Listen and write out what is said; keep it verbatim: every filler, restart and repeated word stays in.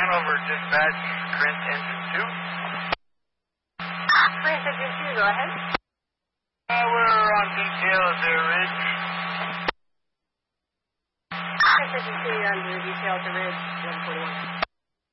over dispatch, Print Engine two. Print Engine two, go ahead. Uh, we're on details there, Ridge. Print Engine two, you're under details to Ridge, eleven forty-one.